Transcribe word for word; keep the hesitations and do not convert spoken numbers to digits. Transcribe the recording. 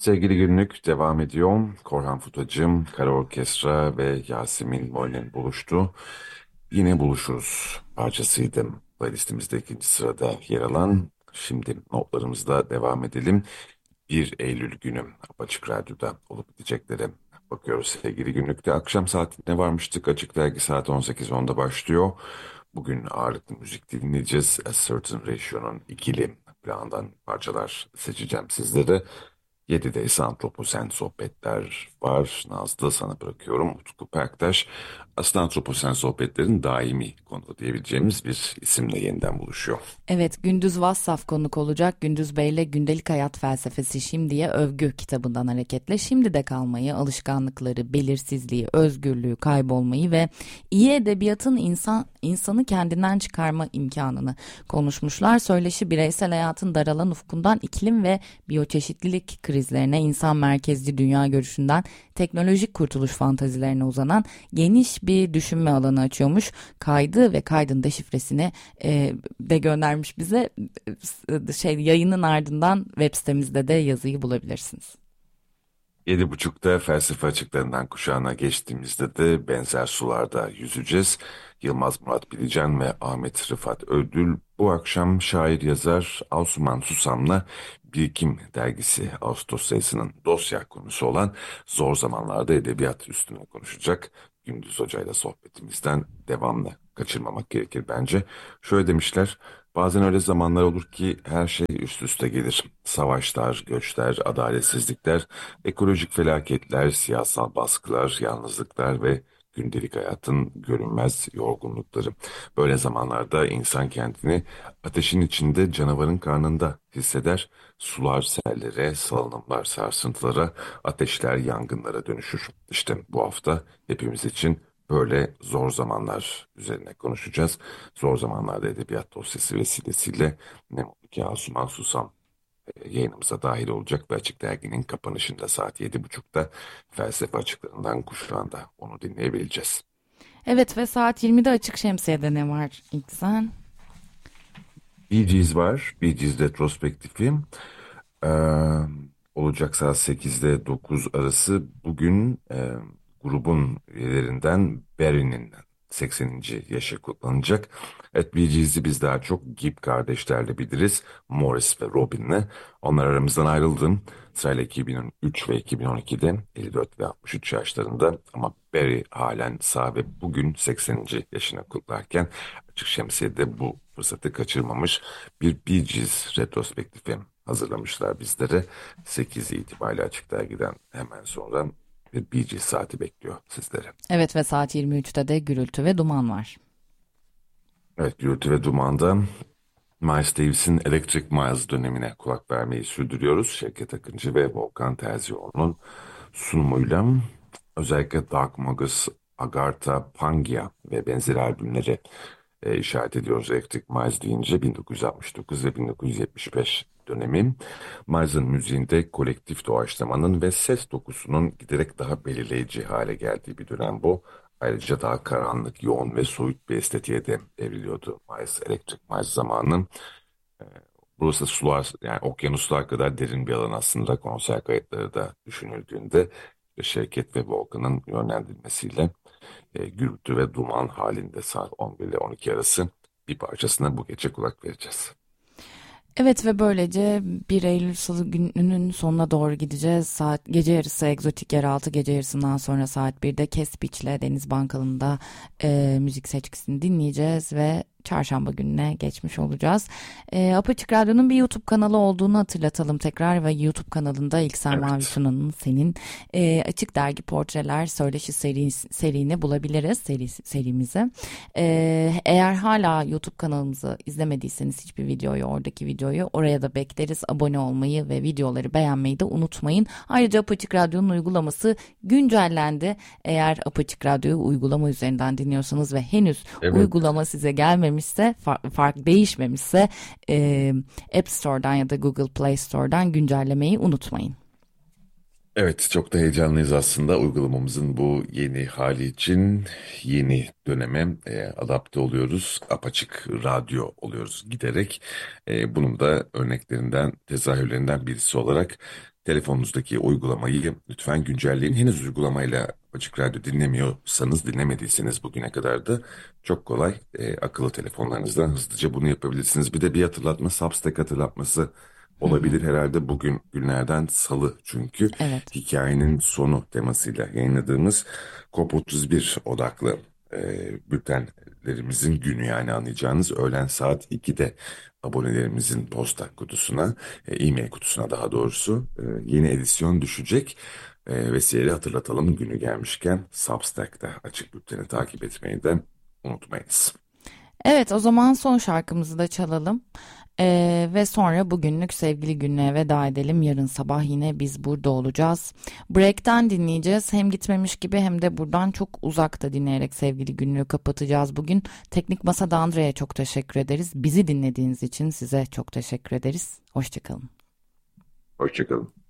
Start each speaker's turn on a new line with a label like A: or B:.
A: Sevgili Günlük devam ediyor. Korhan Futacım, Kara Orkestra ve Yasemin Moynen buluştu. Yine buluşuruz parçasıydı. Playlistimizde ikinci sırada yer alan. Şimdi notlarımızda devam edelim. bir Eylül günü Açık Radyo'da olup biteceklere bakıyoruz sevgili Günlük'te. Akşam saatinde varmıştık. Açık Dergi saat on sekiz onda başlıyor. Bugün ağırlıklı müzik dinleyeceğiz. A Certain Ratio'nun ikili planından parçalar seçeceğim sizlere. yedide ise Antroposen sohbetler var. Nazlı sana bırakıyorum. Utku Perktaş. Aslında Antroposen sohbetlerin daimi konu diyebileceğimiz bir isimle yeniden buluşuyor.
B: Evet, Gündüz Vassaf konuk olacak. Gündüz Bey'le Gündelik Hayat Felsefesi Şimdiye Övgü kitabından hareketle şimdi de kalmayı, alışkanlıkları, belirsizliği, özgürlüğü, kaybolmayı ve iyi edebiyatın insan insanı kendinden çıkarma imkanını konuşmuşlar. Söyleşi bireysel hayatın daralan ufkundan iklim ve biyoçeşitlilik krizlerine, insan merkezli dünya görüşünden teknolojik kurtuluş fantazilerine uzanan geniş bir düşünme alanı açıyormuş. Kaydı ve kaydın deşifresini e, de göndermiş bize. E, şey yayının ardından web sitemizde de yazıyı bulabilirsiniz.
A: Yedi buçukta felsefe açıklarından kuşağına geçtiğimizde de benzer sularda yüzeceğiz. Yılmaz Murat Bilecan ve Ahmet Rıfat Ödül bu akşam şair yazar Asuman Susam'la Birikim dergisi Ağustos sayısının dosya konusu olan Zor Zamanlarda Edebiyat üstüne konuşacak. Gündüz Hoca'yla sohbetimizden devamlı kaçırmamak gerekir bence. Şöyle demişler. Bazen öyle zamanlar olur ki her şey üst üste gelir. Savaşlar, göçler, adaletsizlikler, ekolojik felaketler, siyasal baskılar, yalnızlıklar ve gündelik hayatın görünmez yorgunlukları. Böyle zamanlarda insan kendini ateşin içinde canavarın karnında hisseder. Sular sellere, salınımlar sarsıntılara, ateşler yangınlara dönüşür. İşte bu hafta hepimiz için böyle zor zamanlar üzerine konuşacağız. Zor zamanlarda edebiyat dosyası vesilesiyle ne mutlu ki Asuman Susam yayınımıza dahil olacak ve Açık Dergi'nin kapanışında saat yedi buçukta felsefe açıklarından kuşağında onu dinleyebileceğiz.
B: Evet ve saat yirmide Açık Şemsiye'de ne var ilk sen?
A: Bee Gees var. Bee Gees retrospektifi. Ee, olacak saat sekizde dokuz arası. Bugün e, grubun üyelerinden Barry'nin sekseninci yaşı kutlanacak. Evet, Bee Gees'i biz daha çok Gibb kardeşlerle biliriz. Morris ve Robin'le. Onlar aramızdan ayrıldı. Sırayla iki bin üç ve iki bin on ikide elli dört ve altmış üç yaşlarında, ama Barry halen sağ ve bugün sekseninci yaşına kutlarken Açık Şemsiye'de bu fırsatı kaçırmamış bir Bee Gees retrospektifi hazırlamışlar bizlere. sekiz itibariyle Açık Dergi'den hemen sonra bir Bee Gees saati bekliyor sizlere.
B: Evet ve saat yirmi üçte de Gürültü ve Duman var.
A: Evet, Gürültü ve Duman'da Miles Davis'in Electric Miles dönemine kulak vermeyi sürdürüyoruz. Şevket Akıncı ve Volkan Terzioğlu'nun sunumuyla özellikle Dark Magus, Agartha, Pangaea ve benzeri albümleri e, işaret ediyoruz. Electric Miles deyince bin dokuz yüz altmış dokuz ve bin dokuz yüz yetmiş beş dönemi. Miles'ın müziğinde kolektif doğaçlamanın ve ses dokusunun giderek daha belirleyici hale geldiği bir dönem bu. Ayrıca daha karanlık, yoğun ve soyut bir estetiğe de evriliyordu Miles, Electric Miles zamanı. Ee, Burası sular, yani okyanuslar kadar derin bir alan aslında, konser kayıtları da düşünüldüğünde. İşte Şevket ve Volkan'ın yönlendirmesiyle e, gürültü ve duman halinde saat on bir ile on iki arası bir parçasına bu gece kulak vereceğiz.
B: Evet ve böylece bir Eylül Salı gününün sonuna doğru gideceğiz. Saat gece yarısı Egzotik Yeraltı, gece yarısından sonra saat birde Kespiç'le Deniz Bankalı'nda e, müzik seçkisini dinleyeceğiz ve çarşamba gününe geçmiş olacağız. E, Apaçık Radyo'nun bir YouTube kanalı olduğunu hatırlatalım tekrar ve YouTube kanalında İlksel Mavi
A: Evet.
B: Tuna'nın senin e, Açık Dergi Portreler Söyleşi seri, serini bulabiliriz, seri, serimizi. E, eğer hala YouTube kanalımızı izlemediyseniz hiçbir videoyu, oradaki videoyu oraya da bekleriz. Abone olmayı ve videoları beğenmeyi de unutmayın. Ayrıca Apaçık Radyo'nun uygulaması güncellendi. Eğer Apaçık Radyo'yu uygulama üzerinden dinliyorsanız ve henüz
A: Evet.
B: uygulama size gelmemişse, fark, fark değişmemişse e, App Store'dan ya da Google Play Store'dan güncellemeyi unutmayın.
A: Evet, çok da heyecanlıyız aslında uygulamamızın bu yeni hali için. Yeni döneme e, adapte oluyoruz. Apaçık radyo oluyoruz giderek. E, bunun da örneklerinden, tezahürlerinden birisi olarak Telefonunuzdaki uygulamayı lütfen güncelleyin. Henüz uygulamayla Açık Radyo dinlemiyorsanız, dinlemediyseniz bugüne kadar da çok kolay e, akıllı telefonlarınızdan hızlıca bunu yapabilirsiniz. Bir de bir hatırlatma, Substack hatırlatması
B: Hı hı.
A: olabilir herhalde, bugün günlerden salı çünkü
B: Evet.
A: hikayenin sonu temasıyla yayınladığımız COP otuz bir odaklı e, bültenlerimizin günü, yani anlayacağınız öğlen saat ikide abonelerimizin posta kutusuna, e, e-mail kutusuna daha doğrusu e, yeni edisyon düşecek. E, Vesileyle hatırlatalım, günü gelmişken Substack'ta Açık Bülten'i takip etmeyi de unutmayınız.
B: Evet, o zaman son şarkımızı da çalalım. Ee, ve sonra bugünlük sevgili günlüğe veda edelim. Yarın sabah yine biz burada olacağız. Break'ten dinleyeceğiz. Hem gitmemiş gibi hem de buradan çok uzakta dinleyerek sevgili günlüğü kapatacağız bugün. Teknik Masa'da Andrea'ya çok teşekkür ederiz. Bizi dinlediğiniz için size çok teşekkür ederiz. Hoşçakalın.
A: Hoşçakalın.